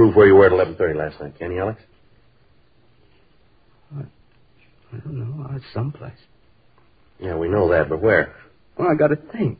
prove where you were at 11:30 last night, can you, Alex? I don't know. It's someplace. Yeah, we know that, but where? Well, I got to think.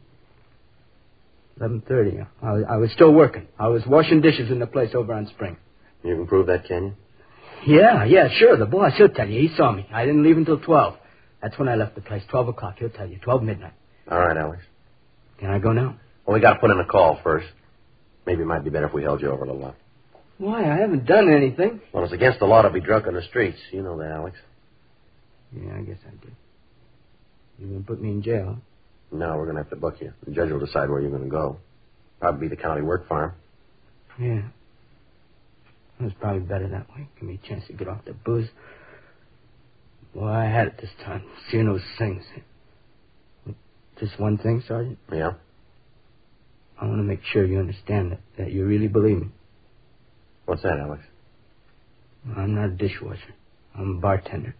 11:30. I was still working. I was washing dishes in the place over on Spring. You can prove that, can you? Yeah, sure. The boss, he'll tell you. He saw me. I didn't leave until 12. That's when I left the place. 12 o'clock, he'll tell you. 12 midnight. All right, Alex. Can I go now? Well, we got to put in a call first. Maybe it might be better if we held you over a little while. Why? I haven't done anything. Well, it's against the law to be drunk on the streets. You know that, Alex. Yeah, I guess I did. You're going to put me in jail, huh? No, we're going to have to book you. The judge will decide where you're going to go. Probably be the county work farm. Yeah. It was probably better that way. Give me a chance to get off the booze. Boy, I had it this time. Seeing those things. Just one thing, Sergeant? Yeah? I want to make sure you understand that you really believe me. What's that, Alex? I'm not a dishwasher. I'm a bartender.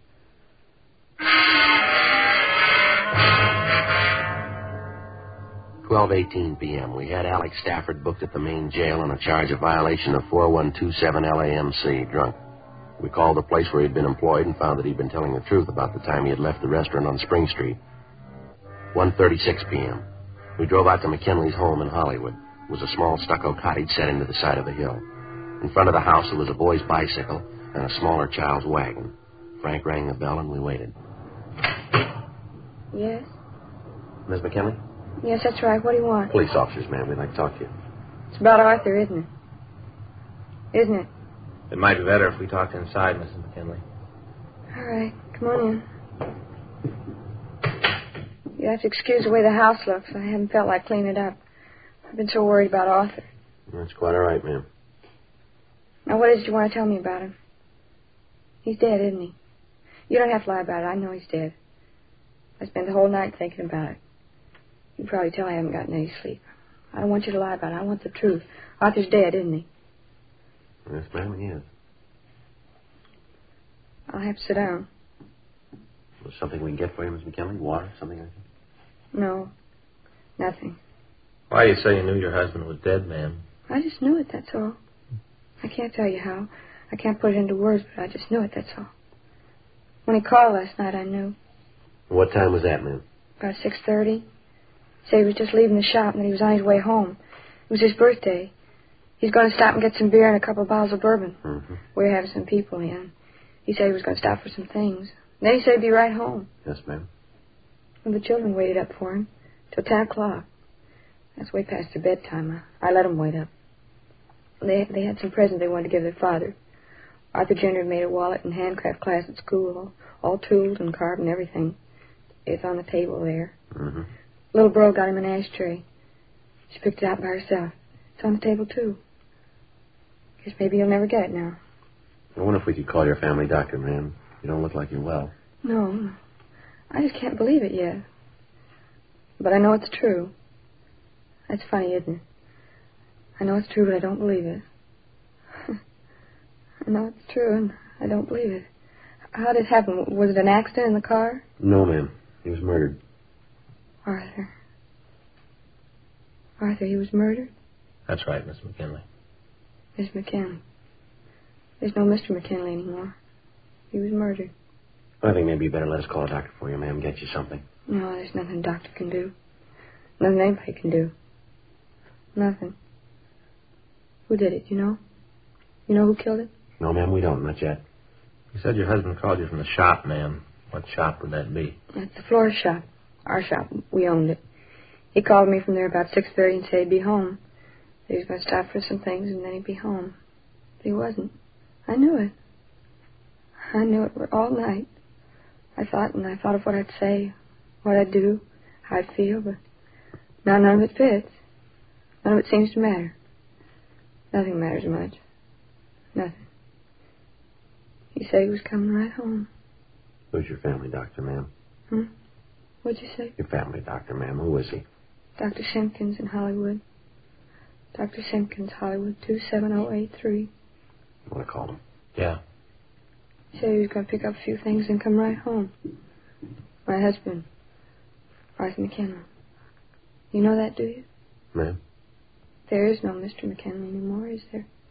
$12:18 p.m. We had Alex Stafford booked at the main jail on a charge of violation of 4127 LAMC, drunk. We called the place where he'd been employed and found that he'd been telling the truth about the time he had left the restaurant on Spring Street. 1:36 p.m. We drove out to McKinley's home in Hollywood. It was a small stucco cottage set into the side of a hill. In front of the house, there was a boy's bicycle and a smaller child's wagon. Frank rang the bell and we waited. Yes? Miss McKinley? Yes, that's right. What do you want? Police officers, ma'am. We'd like to talk to you. It's about Arthur, isn't it? Isn't it? It might be better if we talked inside, Mrs. McKinley. All right. Come on in. You have to excuse the way the house looks. I haven't felt like cleaning it up. I've been so worried about Arthur. That's quite all right, ma'am. Now, what is it you want to tell me about him? He's dead, isn't he? You don't have to lie about it. I know he's dead. I spent the whole night thinking about it. You can probably tell I haven't gotten any sleep. I don't want you to lie about it. I want the truth. Arthur's dead, isn't he? Yes, ma'am, he is. I'll have to sit down. Was something we can get for you, Miss McKinley? Water, something like that? No. Nothing. Why you say you knew your husband was dead, ma'am? I just knew it, that's all. I can't tell you how. I can't put it into words, but I just knew it, that's all. When he called last night, I knew. What time was that, ma'am? About 6:30. Said he was just leaving the shop and that he was on his way home. It was his birthday. He's going to stop and get some beer and a couple of bottles of bourbon. Mm-hmm. We're having some people in. He said he was going to stop for some things. Then he said he'd be right home. Yes, ma'am. And the children waited up for him till 10 o'clock. That's way past their bedtime. I let them wait up. They had some presents they wanted to give their father. Arthur Jr. had made a wallet and handcraft class at school, all tooled and carved and everything. It's on the table there. Mm-hmm. Little girl got him an ashtray. She picked it out by herself. It's on the table, too. Guess maybe you'll never get it now. I wonder if we could call your family doctor, ma'am. You don't look like you're well. No. I just can't believe it yet. But I know it's true. That's funny, isn't it? I know it's true, but I don't believe it. I know it's true, and I don't believe it. How did it happen? Was it an accident in the car? No, ma'am. He was murdered. Arthur. Arthur, he was murdered? That's right, Miss McKinley. Miss McKinley. There's no Mr. McKinley anymore. He was murdered. I think maybe you better let us call a doctor for you, ma'am, get you something. No, there's nothing a doctor can do. Nothing anybody can do. Nothing. Who did it, you know? You know who killed it? No, ma'am, we don't, not yet. You said your husband called you from the shop, ma'am. What shop would that be? It's the florist shop. Our shop. We owned it. He called me from there about 6:30 and said he'd be home. He was going to stop for some things and then he'd be home. But he wasn't. I knew it. I knew it all night. I thought of what I'd say, what I'd do, how I'd feel, but now none of it fits. None of it seems to matter. Nothing matters much. Nothing. He said he was coming right home. Who's your family doctor, ma'am? What'd you say? Your family doctor, ma'am. Who is he? Dr. Simpkins in Hollywood. Dr. Simpkins, Hollywood, 27083. You want to call him? Yeah. He said he was going to pick up a few things and come right home. My husband, Arthur McKinley. You know that, do you? Ma'am? There is no Mr. McKinley anymore, is there?